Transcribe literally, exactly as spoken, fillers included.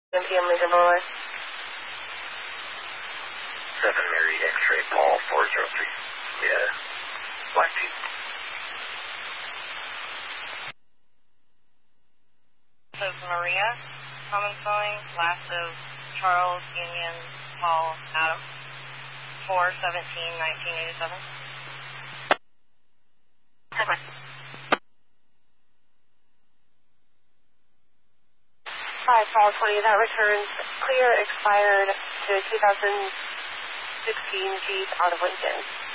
M P M Lincoln Boulevard. seven Mary X-ray Paul four zero three. Yeah. Black Jeep. This is Maria. Common spelling. Last of Charles Union Paul Adam. four seventeen nineteen eighty-seven. five Paul twenty, that returns clear expired to two thousand sixteen Jeep out of Lincoln.